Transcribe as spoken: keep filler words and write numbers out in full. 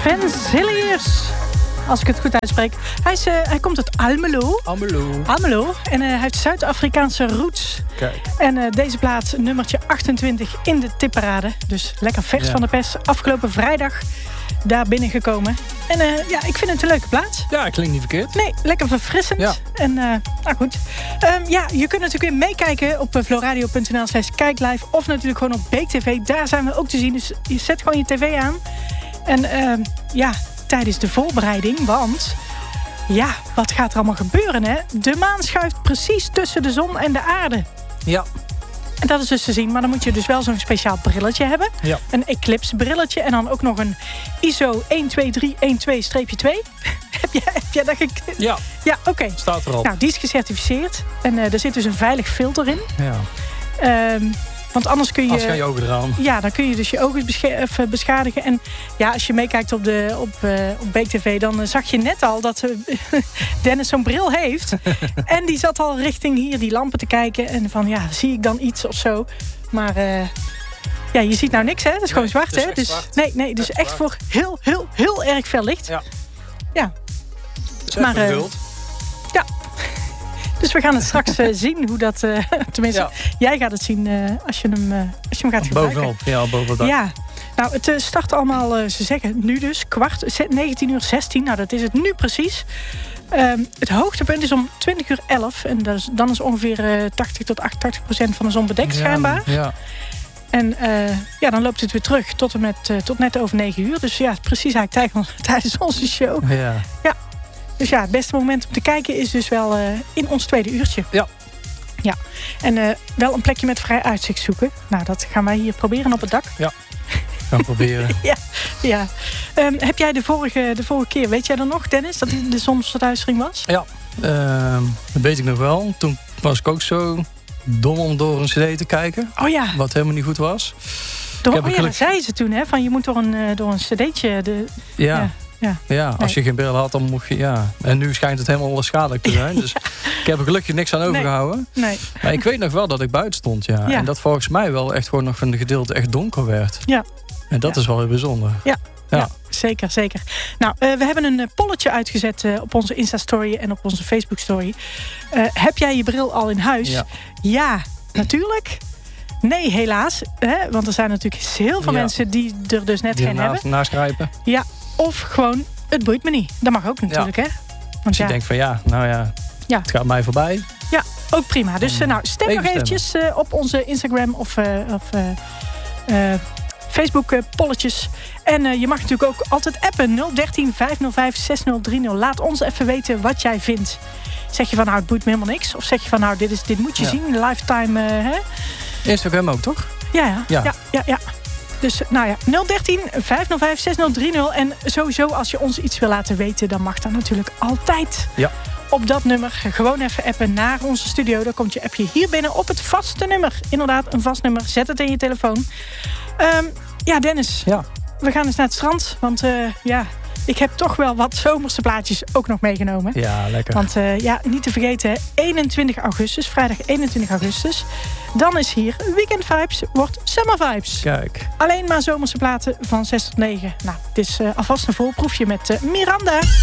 Venzeliers. Als ik het goed uitspreek. Hij, is, uh, hij komt uit Almelo. Almelo. Almelo. En uh, hij heeft Zuid-Afrikaanse roots. Kijk. En uh, deze plaat, nummertje achtentwintig in de tipparade. Dus lekker vers ja. van de pers. Afgelopen vrijdag daar binnengekomen. En uh, ja, ik vind het een leuke plaat. Ja, klinkt niet verkeerd. Nee, lekker verfrissend. Ja. En uh, nou goed. Um, ja, je kunt natuurlijk weer meekijken op floradio punt n l slash kijklive. Of natuurlijk gewoon op Beek T V. Daar zijn we ook te zien. Dus je zet gewoon je tv aan. En uh, ja, tijdens de voorbereiding. Want ja, wat gaat er allemaal gebeuren, hè? De maan schuift precies tussen de zon en de aarde. Ja. En dat is dus te zien, maar dan moet je dus wel zo'n speciaal brilletje hebben. Ja. Een eclipse brilletje en dan ook nog een I S O een twee drie een twee twee. heb, jij, heb jij dat gekend? Ja. Ja, oké. Okay. Staat erop. Nou, die is gecertificeerd. En uh, er zit dus een veilig filter in. Ja. Um, want anders kun je... Als ga je ogen eraan. Ja, dan kun je dus je ogen besche- beschadigen. En ja, als je meekijkt op, de, op, uh, op Beek T V, dan uh, zag je net al dat uh, Dennis zo'n bril heeft. En die zat al richting hier die lampen te kijken. En van, ja, zie ik dan iets of zo? Maar uh, ja, je ziet nou niks, hè? Het is gewoon nee, zwart, hè? Dus, zwart. nee, nee, dus echt, echt voor heel, heel, heel erg veel licht. Ja. Ja. Dus maar, uh, ja. Dus we gaan het straks uh, zien hoe dat... Uh, tenminste, ja. jij gaat het zien uh, als, je hem, uh, als je hem gaat gebruiken. Bovenop, ja, bovenop. Ja, nou, het uh, start allemaal, uh, ze zeggen nu dus, kwart, negentien uur zestien. Nou, dat is het nu precies. Um, het hoogtepunt is om twintig uur elf. En dat is, dan is ongeveer uh, tachtig tot achtentachtig procent van de zon bedekt, schijnbaar. Ja, ja. En uh, ja, dan loopt het weer terug tot, en met, uh, tot net over negen uur. Dus ja, precies eigenlijk tijdens onze show. Ja. Ja. Dus ja, het beste moment om te kijken is dus wel uh, in ons tweede uurtje. Ja. Ja. En uh, wel een plekje met vrij uitzicht zoeken. Nou, dat gaan wij hier proberen op het dak. Ja, gaan proberen. ja. ja. Um, heb jij de vorige, de vorige keer, weet jij dan nog, Dennis, dat de zonsverduistering was? Ja, uh, dat weet ik nog wel. Toen was ik ook zo dom om door een cd te kijken. Oh ja. Wat helemaal niet goed was. Door, ik heb oh ja, geluk... dat zei ze toen, hè? Van je moet door een, uh, door een cd'tje... De, ja. ja. Ja, ja als nee. je geen bril had, dan mocht je... Ja. En nu schijnt het helemaal schadelijk te zijn. Dus ja. ik heb er gelukkig niks aan overgehouden. Nee. Nee. Maar ik weet nog wel dat ik buiten stond. Ja. Ja. En dat volgens mij wel echt gewoon nog een gedeelte echt donker werd. Ja. En dat ja. is wel heel bijzonder. Ja. Ja. Ja, zeker, zeker. Nou, uh, we hebben een uh, polletje uitgezet uh, op onze Insta-story en op onze Facebook-story. Uh, heb jij je bril al in huis? Ja, ja natuurlijk. Nee, helaas. Hè? Want er zijn natuurlijk heel veel ja. mensen die er dus net die geen naast, hebben. Naastgrijpen. Ja, of gewoon, het boeit me niet. Dat mag ook natuurlijk, ja. hè? Want dus ja. je denkt van ja, nou ja, ja, het gaat mij voorbij. Ja, ook prima. Dus uh, nou, stem Even nog eventjes uh, op onze Instagram of, uh, of uh, uh, Facebook uh, polletjes. En uh, je mag natuurlijk ook altijd appen. nul dertien vijf nul vijf zes nul drie nul. Laat ons even weten wat jij vindt. Zeg je van nou, het boeit me helemaal niks. Of zeg je van nou, dit, is, dit moet je ja. zien. Lifetime, uh, hè? Instagram ook, toch? Ja, ja. ja. ja, ja, ja. Dus nou ja, nul dertien vijf nul vijf zes nul drie nul. En sowieso als je ons iets wil laten weten, dan mag dat natuurlijk altijd. Ja. Op dat nummer gewoon even appen naar onze studio. Dan komt je appje hier binnen op het vaste nummer. Inderdaad, een vast nummer. Zet het in je telefoon. Um, ja, Dennis. Ja. We gaan eens naar het strand. Want uh, ja, ik heb toch wel wat zomerse plaatjes ook nog meegenomen. Ja, lekker. Want uh, ja, niet te vergeten, eenentwintig augustus, vrijdag eenentwintig augustus. Dan is hier Weekend Vibes, wordt Summer Vibes. Kijk. Alleen maar zomerse platen van zes tot negen. Nou, het is uh, alvast een voorproefje met uh, Miranda.